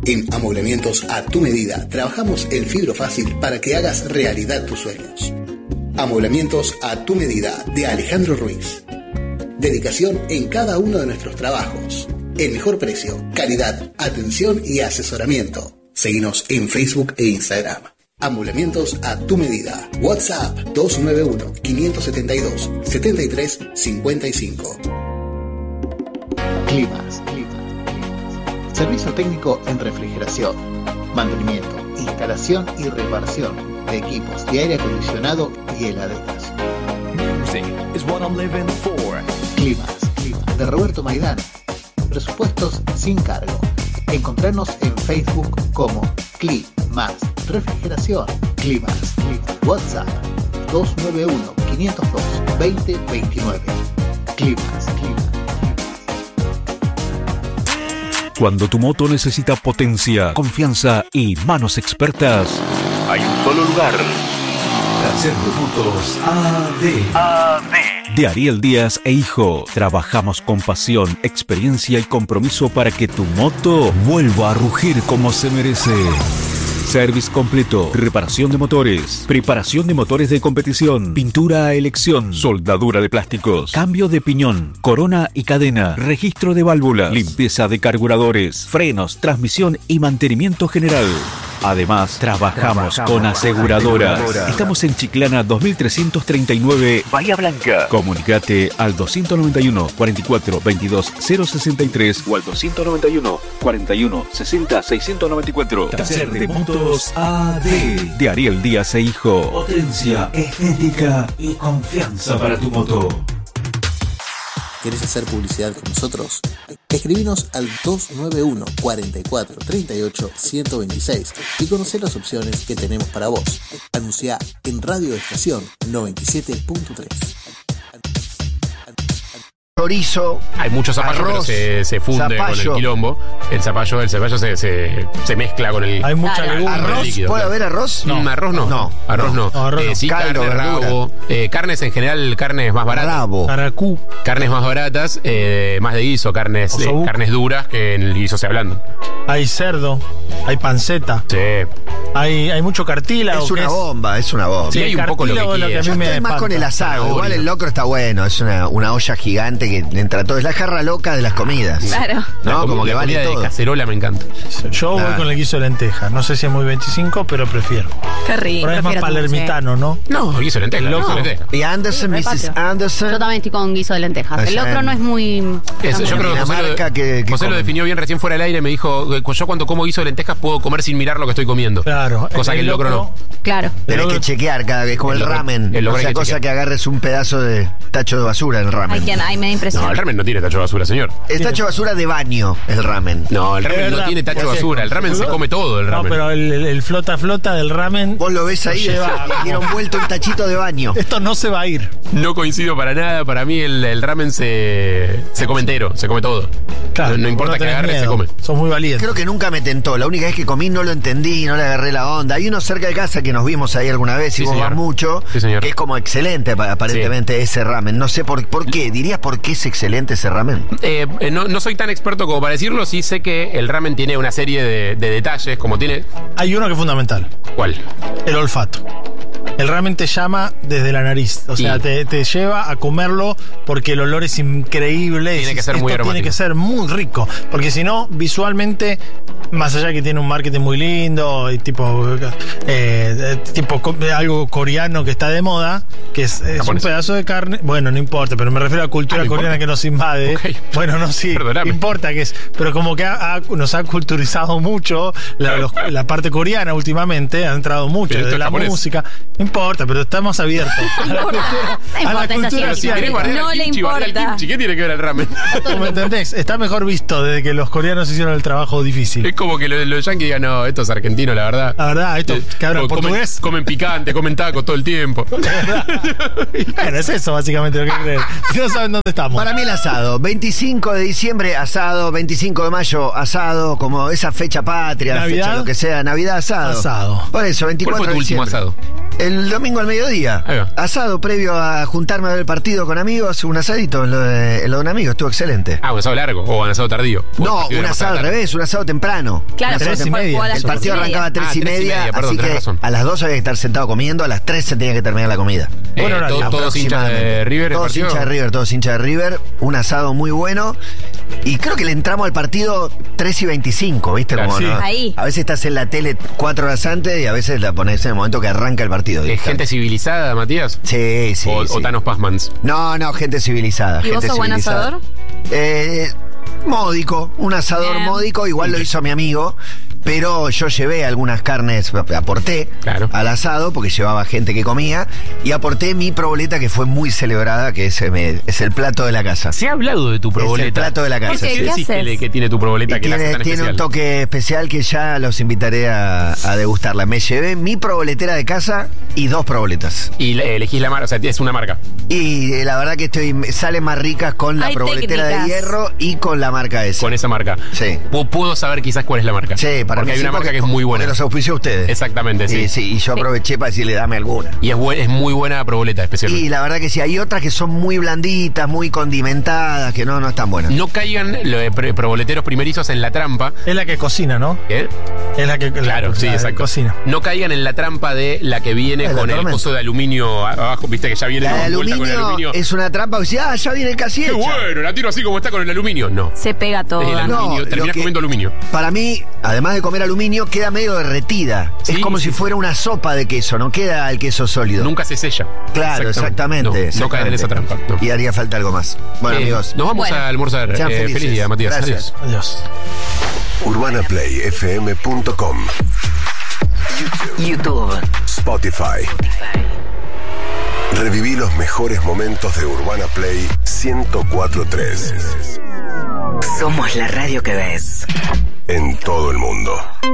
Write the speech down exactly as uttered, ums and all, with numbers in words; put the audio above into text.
En Amoblamientos a tu medida, trabajamos el fibro fácil para que hagas realidad tus sueños. Amoblamientos a tu medida, de Alejandro Ruiz. Dedicación en cada uno de nuestros trabajos. El mejor precio, calidad, atención y asesoramiento. Seguinos en Facebook e Instagram. Amoblamientos a tu medida. WhatsApp dos nueve uno, cinco siete dos, siete tres cinco cinco. Climas. Servicio técnico en refrigeración, mantenimiento, instalación y reparación de equipos de aire acondicionado y heladeras. Music is what I'm living for. Climas, Climas, de Roberto Maidana. Presupuestos sin cargo. Encontrarnos en Facebook como Climas Refrigeración. Climas, Climas. WhatsApp dos nueve uno, cinco cero dos, dos cero dos nueve. Climas, Climas. Cuando tu moto necesita potencia, confianza y manos expertas, hay un solo lugar. Taller de Motos A D. A D. De Ariel Díaz e Hijo. Trabajamos con pasión, experiencia y compromiso para que tu moto vuelva a rugir como se merece. Service completo, reparación de motores, preparación de motores de competición, pintura a elección, soldadura de plásticos, cambio de piñón, corona y cadena, registro de válvulas, limpieza de carburadores, frenos, transmisión y mantenimiento general. Además, trabajamos, trabajamos con aseguradoras. aseguradoras. Estamos en Chiclana dos mil trescientos treinta y nueve, Bahía Blanca. Comunicate al doscientos noventa y uno, cuarenta y cuatro, veintidós, cero sesenta y tres o al doscientos noventa y uno, cuarenta y uno, sesenta, seiscientos noventa y cuatro. Taller de Motos A D. De Ariel Díaz e Hijo. Potencia, estética y confianza para tu moto. ¿Querés hacer publicidad con nosotros? Escribinos al dos nueve uno, cuarenta y cuatro, treinta y ocho, ciento veintiséis y conocé las opciones que tenemos para vos. Anunciá en Radio Estación noventa y siete punto tres. Chorizo, hay muchos zapallos, pero se, se funde zapallo. Con el quilombo. El zapallo, el zapallo se, se, se mezcla con el. Hay mucha legumbre. ¿Arroz? Líquido, ¿Puede claro. haber arroz? No. Mm, arroz no. No. Arroz no. no. Arroz eh, no. sí, Caldo, carne, verdura. rabo. Eh, carnes en general, carnes más baratas. Rabo. Caracú. Carnes más baratas, eh, más de guiso, carnes, eh, carnes duras que en el guiso se ablandan. Hay cerdo, hay panceta. Sí. Hay, hay mucho cartílago. Es una es... bomba, es una bomba. Sí, hay un poco lo que, lo que a mí Yo me estoy más espanta. con el asado. Igual el locro está bueno. Es una, una olla gigante que entra todo. Es la jarra loca de las comidas. Claro. No, la como que la vale comida todo. de cacerola me encanta. Yo Claro. voy con el guiso de lenteja. No sé si es muy veinticinco, pero prefiero. Qué rico. Por ahí es más prefiero palermitano, ¿no? No, guiso de lenteja. El guiso de loco. lenteja. Y Anderson, Sí, missus repatrio. Anderson. Yo también estoy con guiso de lentejas. El Allá otro en- no es muy... Eso, no yo muy- creo que José, lo, Dinamarca que- que José lo comen. definió bien recién fuera del aire. Me dijo, eh, yo cuando como guiso de lentejas puedo comer sin mirar lo que estoy comiendo. Claro. Cosa que el locro no. Claro. Tenés que chequear cada vez, como El el, locro- ramen. el locro o hay sea, que cosa chequear. que agarres un pedazo de tacho de basura el ramen. Hay quien, ahí me da impresión. No, el ramen no tiene tacho de basura, señor. Es tacho de basura de baño, el ramen. No, el ramen Es no verdad. tiene tacho de Porque- basura. El ramen se come todo, el No, ramen. pero el, el- el flota flota del ramen. Vos lo ves ahí, lleva- tiene envuelto un tachito de baño. Esto no se va a ir. No coincido para nada. Para mí el, el ramen se, se come entero, se come todo. Claro, no, no importa que tenés agarre, se miedo. come. Sos muy valiente. Creo que nunca me tentó. La única vez que comí no lo entendí, no le agarré la onda. Hay uno cerca de casa que nos vimos ahí alguna vez Sí, y vos señor. vas mucho, Sí, señor. que es como excelente pa- aparentemente ese ramen. No sé por, por qué. ¿Dirías por qué es excelente ese ramen? Eh, eh, no, no soy tan experto como para decirlo. Sí sé que el ramen tiene una serie de, de detalles, como tiene... Hay uno que es fundamental. ¿Cuál? El olfato. El ramen te llama desde la nariz. O sea, Y- te, te lleva a comerlo porque el olor es increíble. Tiene Decís, que ser muy esto tiene aromático. que ser muy rico. Porque si no, visualmente, más allá de que tiene un marketing muy lindo y tipo, eh, tipo co- algo coreano que está de moda, que es, es un Japonés. pedazo de carne. Bueno, no importa, pero me refiero a la cultura Ah, no coreana importa. que nos invade. Ok. Bueno, no, sí. Perdóname. Importa que es. Pero como que ha- ha- nos ha culturizado mucho la, los- la parte coreana últimamente, ha entrado mucho Pero esto de es la japonés. música. No importa, pero estamos abiertos a la cultura, No a la importa, es así, cultura es Si Claro. querés guardar No el le kimchi, guardar el importa. kimchi. ¿Qué tiene que ver el ramen? ¿Me entendés? Está mejor visto desde que los coreanos hicieron el trabajo difícil. Es como que los los yankees digan, no, esto es argentino, la verdad. La verdad, esto Eh, que hablan comen- portugués. Comen picante, comen tacos todo el tiempo. Bueno, es eso básicamente lo que creen. Si no saben dónde estamos. Para mí el asado. veinticinco de diciembre, asado. veinticinco de mayo, asado. Como esa fecha patria, Navidad. fecha lo que sea. Navidad, asado. Asado. Por eso, ¿Cuál veinticuatro fue tu de último diciembre. asado? El el domingo al mediodía. Asado previo a juntarme a ver el partido con amigos, un asadito en lo de, en lo de un amigo, estuvo excelente. Ah, un asado largo o un asado tardío. No, un asado al revés, un asado temprano. Claro, tres y media. El partido arrancaba a tres Ah, y tres y media, media, perdón, así tenés que razón. a las dos había que estar sentado comiendo, a las tres se tenía que terminar la comida. Eh, Bueno, horario. todo- todos hinchas de River. el Todos partido. hinchas de River, todos hinchas de River. Un asado muy bueno. Y creo que le entramos al partido tres y veinticinco, ¿viste? Claro, Como, sí. ¿no? Ahí. A veces estás en la tele cuatro horas antes y a veces la pones en el momento que arranca el partido. ¿Es gente civilizada, Matías? Sí, sí. o, sí. o Thanos Pazmans. No, no, gente civilizada. ¿Y vos gente sos buen civilizada. asador? Eh, módico, un asador Bien. módico, igual lo hizo mi amigo, pero yo llevé algunas carnes, aporté Claro. al asado porque llevaba gente que comía y aporté mi proboleta que fue muy celebrada, que es, eh, es el plato de la casa. Se ha hablado de tu proboleta. Es el plato de la casa. ¿Por qué? sí. ¿Qué decís que, haces? le- que tiene tu proboleta Y que la hace tiene, tan tiene un especial? toque especial que ya los invitaré a, a degustarla. Me llevé mi proboletera de casa y dos proboletas. Y le- elegís la marca, o sea, es una marca. Y eh, la verdad que estoy salen más ricas con la Hay proboletera técnicas. de hierro y con la marca esa. Con esa marca. Sí. Pu- Puedo saber quizás cuál es la marca. Sí, para Porque mí hay sí, una marca porque- que es muy buena. porque los auspició a ustedes. Exactamente, sí. Sí, sí, y yo aproveché para decirle, dame alguna. Y es, buen- es muy buena proboleta, especialmente. Y la verdad que sí, hay otras que son muy blanditas, muy condimentadas, que no, no están buenas. No caigan los proboleteros primerizos en la trampa. Es la que cocina, ¿no? ¿eh? Es la que la- Claro, la sí, que exacto. cocina. No caigan en la trampa de la que viene Ah, la con el tormenta. coso de aluminio abajo, viste que ya viene La de envuelta con el aluminio, aluminio. es una trampa que dice, ah, ya viene casi ¡Qué hecha. bueno! La tiro así como está con el aluminio. No. Se pega todo. El aluminio, No, terminás lo que- comiendo aluminio. Para mí, además de comer aluminio, queda medio derretida. Sí, es como sí, si sí. fuera una sopa de queso, no queda el queso sólido. Nunca se sella. Claro, exactamente. No, no exactamente. caen en esa trampa. no. Y haría falta algo más. Bueno, Eh, amigos. Nos vamos Bueno. a almorzar. Sean Eh, felices. feliz día, Matías. Gracias. Adiós. Adiós. urbana play f m punto com, YouTube. Spotify. Reviví los mejores momentos de Urbana Play ciento cuatro punto tres Somos la radio que ves. en todo el mundo.